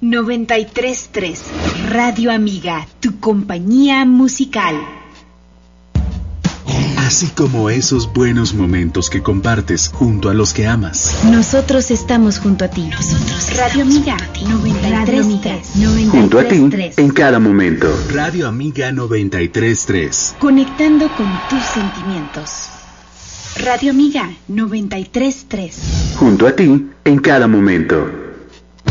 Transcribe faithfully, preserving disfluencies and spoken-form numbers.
noventa y tres punto tres Radio Amiga, tu compañía musical. Así como esos buenos momentos que compartes junto a los que amas. Nosotros estamos junto a ti. Nosotros Radio Amiga noventa y tres punto tres. Junto a ti en cada momento. Radio Amiga noventa y tres punto tres. Conectando con tus sentimientos. Radio Amiga noventa y tres punto tres. Junto a ti en cada momento.